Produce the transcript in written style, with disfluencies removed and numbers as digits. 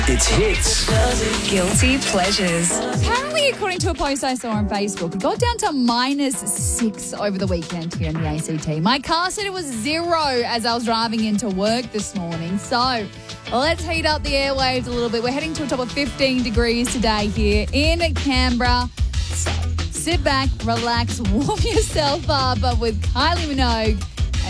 It's Hits. Guilty pleasures. Apparently, according to a post I saw on Facebook, it got down to -6 over the weekend here in the ACT. My car said it was 0 as I was driving into work this morning. So let's heat up the airwaves a little bit. We're heading to a top of 15 degrees today here in Canberra. So sit back, relax, warm yourself up with Kylie Minogue